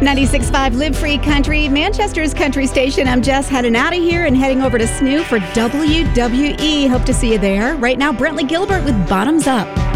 96.5 Live Free Country, Manchester's country station. I'm Jess, heading out of here and heading over to Snoo for WWE. Hope to see you there. Right now, Brentley Gilbert with Bottoms Up.